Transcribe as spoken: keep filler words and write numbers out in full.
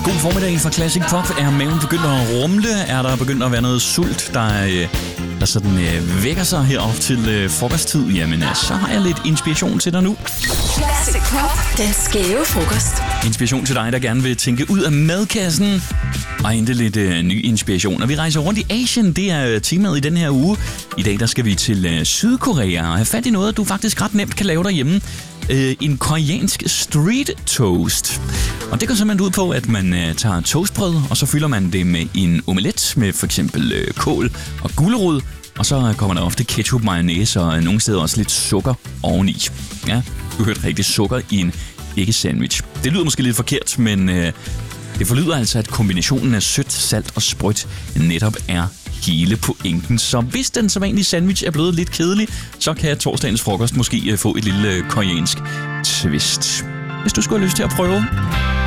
God formiddag fra Classic Pop. Er maven begyndt at rumle? Er der begyndt at være noget sult, der, øh, der sådan øh, vækker sig herop til øh, frokosttid? Jamen, øh, så har jeg lidt inspiration til dig nu. Classic Pop. Den skæve frokost. Inspiration til dig, der gerne vil tænke ud af madkassen og hente lidt øh, ny inspiration. Og vi rejser rundt i Asien. Det er temaet i den her uge. I dag der skal vi til øh, Sydkorea og have fat i noget, du faktisk ret nemt kan lave derhjemme. Øh, en koreansk street toast. Og det går simpelthen ud på, at man øh, tager toastbrød, og så fylder man det med en omelet med for eksempel øh, kål og gulerod. Og så kommer der ofte ketchup, mayonnaise og nogle steder også lidt sukker oveni. Ja, du hørte rigtig sukker i en æggesandwich. Det lyder måske lidt forkert, men øh, det forlyder altså, at kombinationen af sødt, salt og sprødt netop er hele pointen. Så hvis den sædvanlige sandwich er blevet lidt kedelig, så kan torsdagens frokost måske få et lille koreansk twist. Hvis du skulle have lyst til at prøve.